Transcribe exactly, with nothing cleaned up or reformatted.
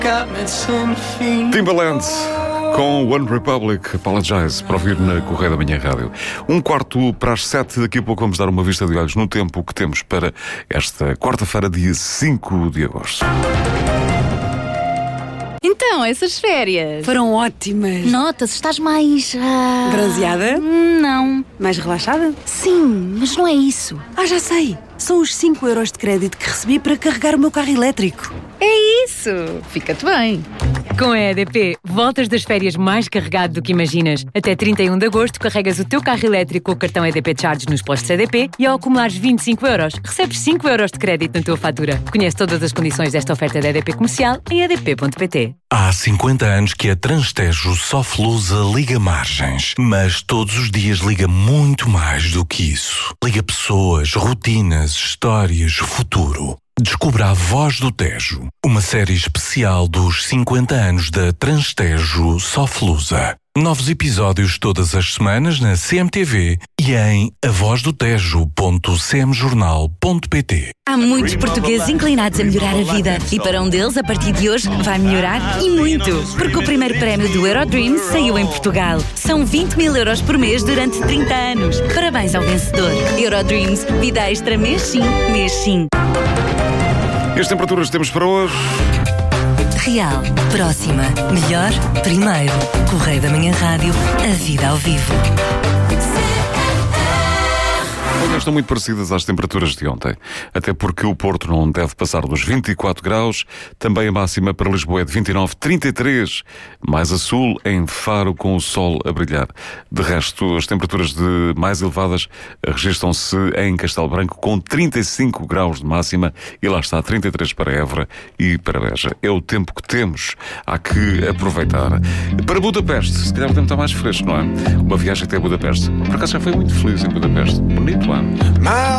Timbaland com One Republic, Apologize, para ouvir na Correia da Manhã Rádio. Um quarto para as sete, daqui a pouco vamos dar uma vista de olhos no tempo que temos para esta quarta-feira, dia cinco de agosto. Então, essas férias foram ótimas. Nota-se, estás mais... Uh... bronzeada? Não. Mais relaxada? Sim, mas não é isso. Ah, já sei. São os cinco euros de crédito que recebi para carregar o meu carro elétrico. É isso. Fica-te bem. Com a E D P, voltas das férias mais carregado do que imaginas. Até trinta e um de agosto, carregas o teu carro elétrico com o cartão E D P Charge nos postos E D P e ao acumulares vinte e cinco euros, recebes cinco euros de crédito na tua fatura. Conhece todas as condições desta oferta da E D P Comercial em e d p ponto p t. Há cinquenta anos que a Transtejo Soflusa liga margens, mas todos os dias liga muito mais do que isso. Liga pessoas, rotinas, histórias, futuro. Descubra A Voz do Tejo, uma série especial dos cinquenta anos da Transtejo Soflusa. Novos episódios todas as semanas na C M T V e em a voz do tejo ponto c m jornal ponto p t. Há muitos portugueses inclinados a melhorar a vida e para um deles, a partir de hoje, vai melhorar e muito. Porque o primeiro prémio do Eurodreams saiu em Portugal. São vinte mil euros por mês durante trinta anos. Parabéns ao vencedor. Eurodreams, vida extra mês sim, mês sim. E as temperaturas que temos para hoje? Real, próxima, melhor, primeiro. Correio da Manhã Rádio, a vida ao vivo. Olha, estão muito parecidas às temperaturas de ontem, até porque o Porto não deve passar dos vinte e quatro graus, também a máxima para Lisboa é de vinte e nove, trinta e três, mais a sul, em Faro, com o sol a brilhar. De resto, as temperaturas de mais elevadas registram-se em Castelo Branco, com trinta e cinco graus de máxima, e lá está, trinta e três para Évora e para Beja. É o tempo que temos, há que aproveitar. Para Budapeste, se calhar o tempo está mais fresco, não é? Uma viagem até Budapeste. Por acaso já foi muito feliz em Budapeste. Bonito, é?